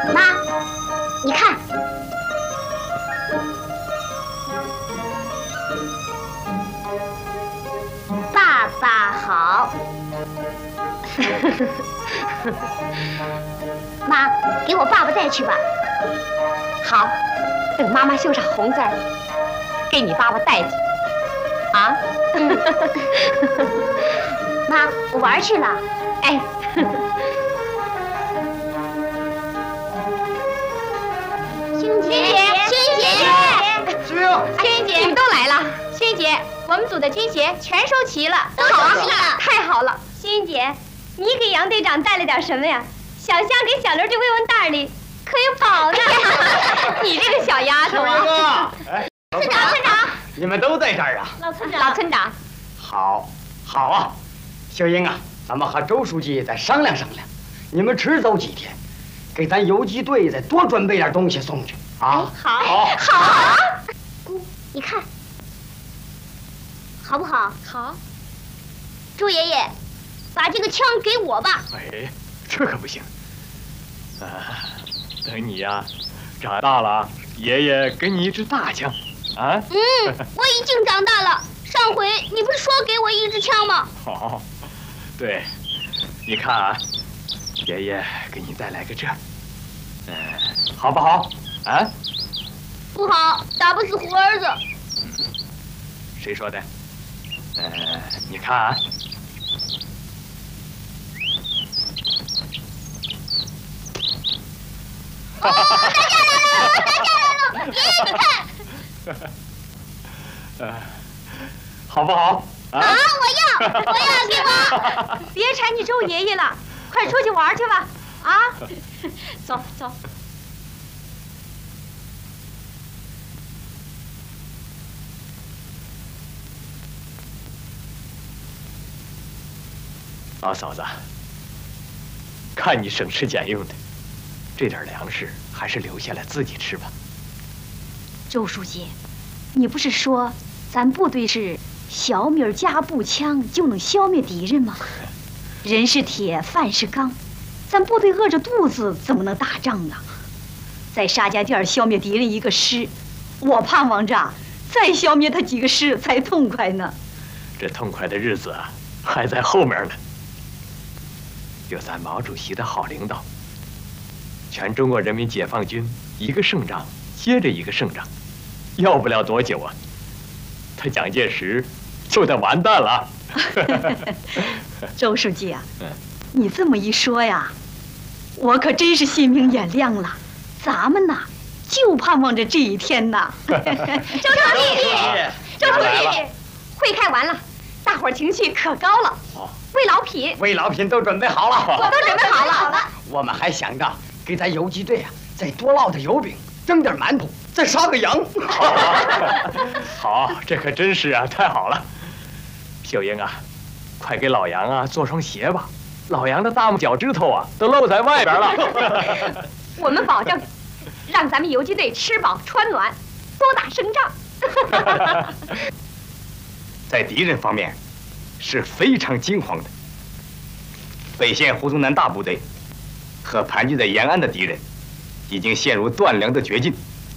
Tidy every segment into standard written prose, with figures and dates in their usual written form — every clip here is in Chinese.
妈，你看，爸爸好。妈，给我爸爸带去吧。 好，等妈妈绣上红字儿，给你爸爸带去。啊？ 妈，我玩去了。 哎。 青姐，青姐， 志明， 青姐，你们都来了。青姐，我们组的军鞋全收齐了。 都收齐了， 太好了。青姐，你给杨队长带了点什么呀？小香给小刘这慰问袋里可有宝呢。你这个小丫头啊！ 村长，村长， 你们都在这儿啊？ 老村长， 好啊，秀英啊，咱们和周书记再商量商量，你们迟走几天，给咱游击队再多准备点东西送去啊！ 好。 你看，好不好？ 好。 周爷爷，把这个枪给我吧。 哎，这可不行。等你呀，长大了，爷爷给你一支大枪。啊？ 我已经长大了。上回你不是说给我一支枪吗？ 好，对，你看啊，爷爷给你带来个这，好不好？啊？ 不好，打不死活儿子。 谁说的？你看啊。 哦，打架来了！爷爷，你看。 好不好？ 啊！我要，给我！ 别缠你周爷爷了，快出去玩去吧！啊，走。 老嫂子，看你省吃俭用的，这点粮食还是留下来自己吃吧。 周书记，你不是说咱部队是小米加步枪就能消灭敌人吗？人是铁，饭是钢，咱部队饿着肚子怎么能打仗呢？在沙家店消灭敌人一个师，我盼望着再消灭他几个师才痛快呢。 这痛快的日子啊，还在后面呢。有咱毛主席的好领导，全中国人民解放军一个胜仗接着一个胜仗，要不了多久啊，他蒋介石就得完蛋了。 周书记啊，你这么一说呀，我可真是心明眼亮了。咱们呐，就盼望着这一天呐。周书记，会开完了，大伙儿情绪可高了。慰劳品都准备好了， 我都准备好了。 我们还想着给咱游击队啊，再多烙点油饼，蒸点馒头，再杀个羊。 好，这可真是啊，太好了。秀英啊，快给老杨啊做双鞋吧，老杨的大拇脚趾头啊都露在外边了。 我们保证让咱们游击队吃饱穿暖，多打胜仗。 在敌人方面是非常惊慌的。北线胡宗南大部队和盘踞在延安的敌人已经陷入断粮的绝境。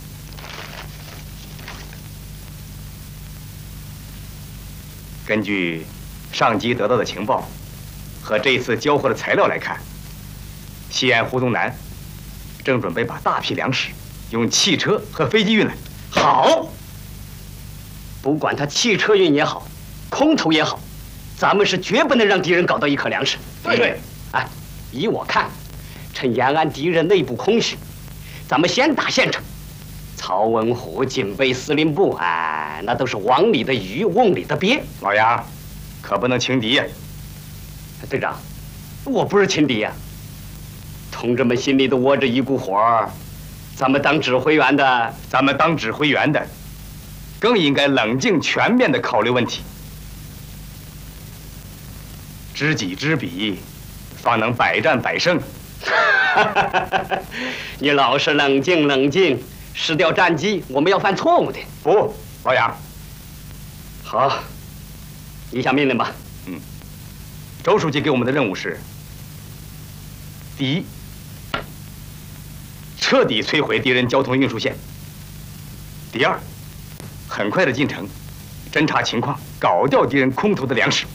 根据上级得到的情报和这一次交货的材料来看，西安胡宗南正准备把大批粮食用汽车和飞机运来。 好，不管他汽车运也好，空投也好，咱们是绝不能让敌人搞到一颗粮食。 对， 哎，依我看，趁延安敌人内部空虚，咱们先打县城。曹文虎、警备司令部，哎，那都是网里的鱼，瓮里的鳖。 老杨，可不能轻敌呀！ 队长，我不是轻敌呀。同志们心里都窝着一股火，咱们当指挥员的，更应该冷静全面地考虑问题。知己知彼，方能百战百胜。你老是冷静，失掉战机，我们要犯错误的。 不，老杨。 好，你下命令吧。 周书记给我们的任务是：第一， 彻底摧毁敌人交通运输线。第二，很快的进城，侦察情况，搞掉敌人空投的粮食。